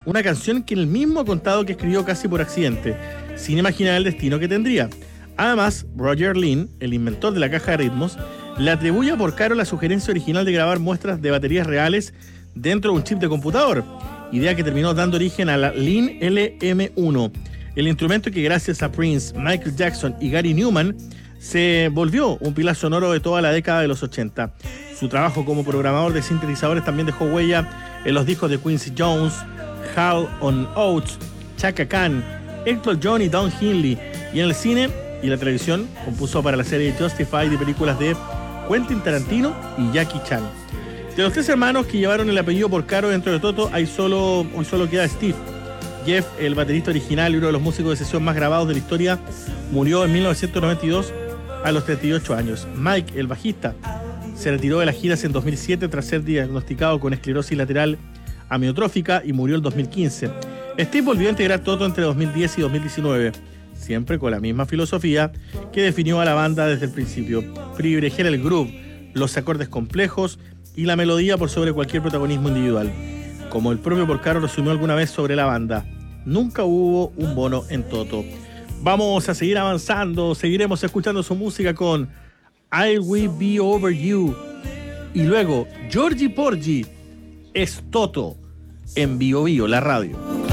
una canción que él mismo ha contado que escribió casi por accidente, sin imaginar el destino que tendría. Además, Roger Lynn, el inventor de la caja de ritmos, le atribuye a Porcaro la sugerencia original de grabar muestras de baterías reales dentro de un chip de computador, idea que terminó dando origen a la Lynn LM1, el instrumento que gracias a Prince, Michael Jackson y Gary Newman se volvió un pilar sonoro de toda la década de los 80. Su trabajo como programador de sintetizadores también dejó huella en los discos de Quincy Jones, Hall & Oates, Chaka Khan, Elton John y Don Henley, y en el cine y la televisión compuso para la serie Justified y películas de Quentin Tarantino y Jackie Chan. De los tres hermanos que llevaron el apellido Porcaro dentro de Toto, hoy solo queda Steve. Jeff, el baterista original y uno de los músicos de sesión más grabados de la historia, murió en 1992 a los 38 años. Mike, el bajista, se retiró de las giras en 2007 tras ser diagnosticado con esclerosis lateral amiotrófica y murió en 2015. Steve volvió a integrar Toto entre 2010 y 2019, siempre con la misma filosofía que definió a la banda desde el principio: privilegiar el groove, los acordes complejos y la melodía por sobre cualquier protagonismo individual. Como el propio Porcaro resumió alguna vez sobre la banda, nunca hubo un Bono en Toto. Vamos a seguir avanzando, seguiremos escuchando su música con I Will Be Over You. Y luego, Georgie Porgy es Toto en Bio Bio, la radio.